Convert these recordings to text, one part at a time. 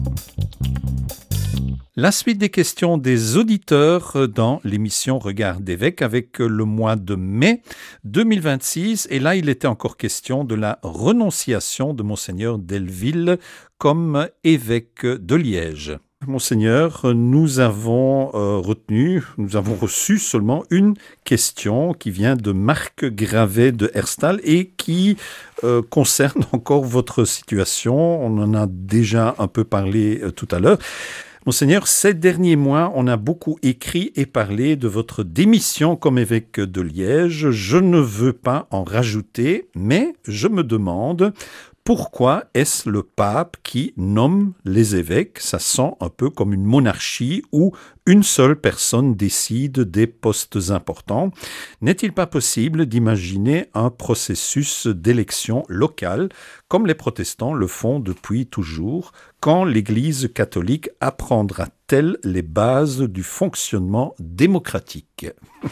La suite des questions des auditeurs dans l'émission Regard d'évêque avec le mois de mai 2026. Et là, il était encore question de la renonciation de Monseigneur Delville comme évêque de Liège. Monseigneur, nous avons reçu seulement une question qui vient de Marc Gravet de Herstal et qui concerne encore votre situation. On en a déjà un peu parlé tout à l'heure. Monseigneur, ces derniers mois, on a beaucoup écrit et parlé de votre démission comme évêque de Liège. Je ne veux pas en rajouter, mais je me demande pourquoi est-ce le pape qui nomme les évêques? Ça sent un peu comme une monarchie où une seule personne décide des postes importants. N'est-il pas possible d'imaginer un processus d'élection locale comme les protestants le font depuis toujours? Quand l'Église catholique apprendra-t-elle les bases du fonctionnement démocratique?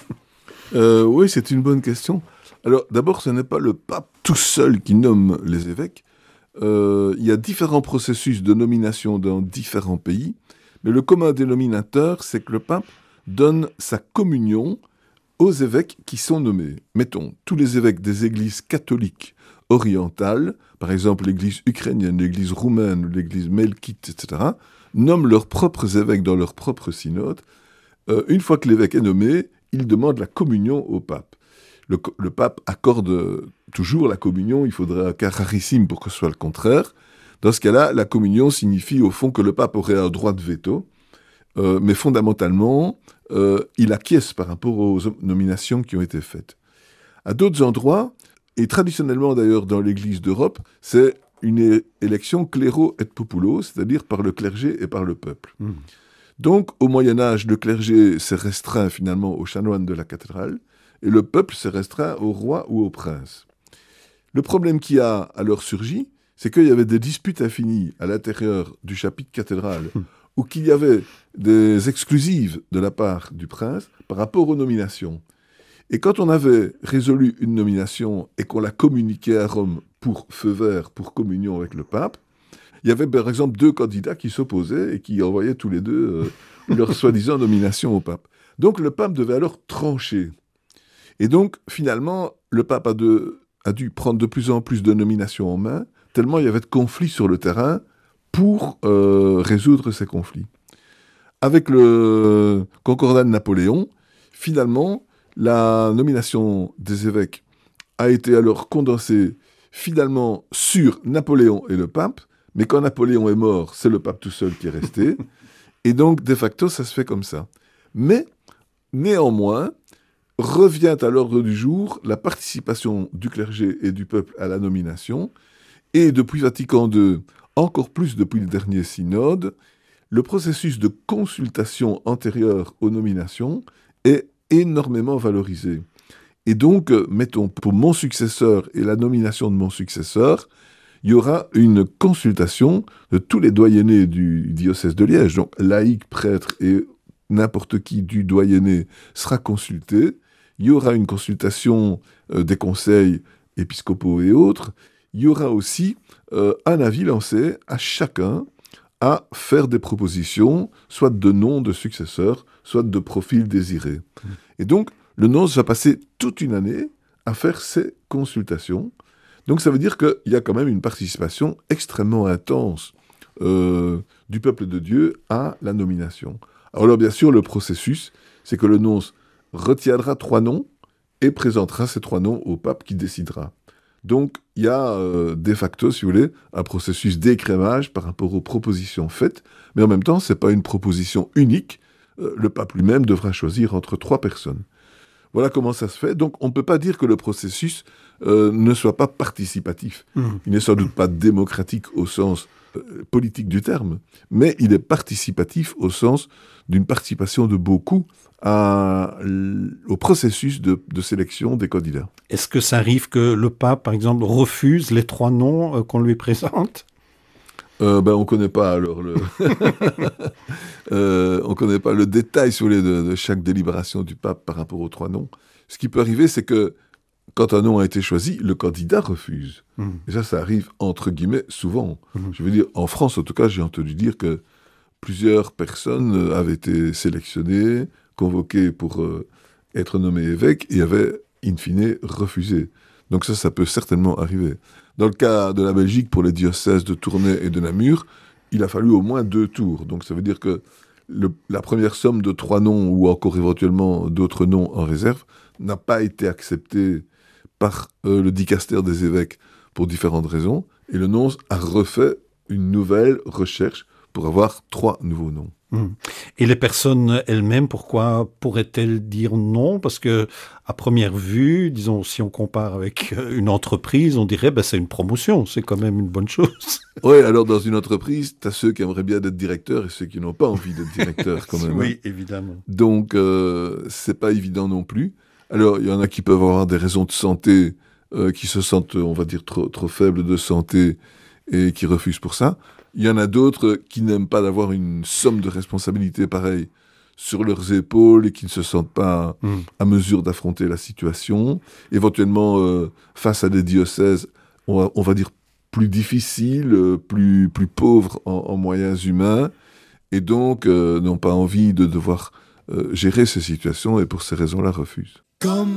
Oui, c'est une bonne question. Alors, d'abord, ce n'est pas le pape tout seul qui nomme les évêques. Il y a différents processus de nomination dans différents pays, mais le commun dénominateur, c'est que le pape donne sa communion aux évêques qui sont nommés. Mettons, tous les évêques des églises catholiques orientales, par exemple l'église ukrainienne, l'église roumaine, l'église melkite, etc., nomment leurs propres évêques dans leur propre synode. Une fois que l'évêque est nommé, il demande la communion au pape. Le pape accorde toujours la communion, il faudrait un cas rarissime pour que ce soit le contraire. Dans ce cas-là, la communion signifie au fond que le pape aurait un droit de veto, mais fondamentalement, il acquiesce par rapport aux nominations qui ont été faites. À d'autres endroits, et traditionnellement d'ailleurs dans l'Église d'Europe, c'est une élection cléro et populo, c'est-à-dire par le clergé et par le peuple. Donc, au Moyen-Âge, le clergé s'est restreint finalement aux chanoines de la cathédrale, et le peuple s'est restreint au roi ou au prince. Le problème qui a alors surgi, c'est qu'il y avait des disputes infinies à l'intérieur du chapitre cathédral, ou qu'il y avait des exclusives de la part du prince par rapport aux nominations. Et quand on avait résolu une nomination et qu'on la communiquait à Rome pour feu vert, pour communion avec le pape, il y avait par exemple 2 candidats qui s'opposaient et qui envoyaient tous les deux leur soi-disant nomination au pape. Donc le pape devait alors trancher. Et donc, finalement, le pape a dû prendre de plus en plus de nominations en main, tellement il y avait de conflits sur le terrain pour résoudre ces conflits. Avec le concordat de Napoléon, finalement, la nomination des évêques a été alors condensée finalement sur Napoléon et le pape, mais quand Napoléon est mort, c'est le pape tout seul qui est resté, et donc, de facto, ça se fait comme ça. Mais, néanmoins, revient à l'ordre du jour la participation du clergé et du peuple à la nomination, et depuis Vatican II, encore plus depuis le dernier synode, le processus de consultation antérieure aux nominations est énormément valorisé. Et donc, mettons, pour mon successeur et la nomination de mon successeur, il y aura une consultation de tous les doyennés du diocèse de Liège. Donc, laïcs, prêtres et n'importe qui du doyenné sera consulté. Il y aura une consultation des conseils épiscopaux et autres. Il y aura aussi un avis lancé à chacun à faire des propositions, soit de noms de successeurs, soit de profils désirés. Et donc, le nonce va passer toute une année à faire ces consultations. Donc, ça veut dire qu'il y a quand même une participation extrêmement intense du peuple de Dieu à la nomination. Alors, bien sûr, le processus, c'est que le nonce retiendra 3 noms et présentera ces 3 noms au pape qui décidera. Donc, il y a de facto, si vous voulez, un processus d'écrémage par rapport aux propositions faites, mais en même temps, ce n'est pas une proposition unique. Le pape lui-même devra choisir entre 3 personnes. Voilà comment ça se fait. Donc, on ne peut pas dire que le processus ne soit pas participatif. Il n'est sans doute pas démocratique au sens politique du terme, mais il est participatif au sens d'une participation de beaucoup au processus de sélection des candidats. Est-ce que ça arrive que le pape, par exemple, refuse les 3 noms qu'on lui présente ? On ne connaît pas alors on connaît pas le détail sur de chaque délibération du pape par rapport aux 3 noms. Ce qui peut arriver, c'est que quand un nom a été choisi, le candidat refuse. Et ça arrive entre guillemets souvent. Je veux dire, en France, en tout cas, j'ai entendu dire que plusieurs personnes avaient été sélectionnées, convoquées pour être nommées évêques et avaient, in fine, refusé. Donc ça peut certainement arriver. Dans le cas de la Belgique, pour les diocèses de Tournai et de Namur, il a fallu au moins 2 tours. Donc ça veut dire que la première somme de 3 noms, ou encore éventuellement d'autres noms en réserve, n'a pas été acceptée par le dicaster des évêques pour différentes raisons. Et le nonce a refait une nouvelle recherche pour avoir 3 nouveaux noms. Et les personnes elles-mêmes, pourquoi pourraient-elles dire non? Parce que, à première vue, disons, si on compare avec une entreprise, on dirait, c'est une promotion, c'est quand même une bonne chose. Oui, alors dans une entreprise, tu as ceux qui aimeraient bien être directeurs et ceux qui n'ont pas envie d'être directeurs quand même. Oui, évidemment. Donc, c'est pas évident non plus. Alors, il y en a qui peuvent avoir des raisons de santé, qui se sentent, on va dire, trop faibles de santé et qui refusent pour ça. Il y en a d'autres qui n'aiment pas d'avoir une somme de responsabilité pareille sur leurs épaules et qui ne se sentent pas à mesure d'affronter la situation. Éventuellement, face à des diocèses, on va dire, plus difficiles, plus pauvres en moyens humains, et donc n'ont pas envie de devoir gérer ces situations et pour ces raisons-là refusent. Comme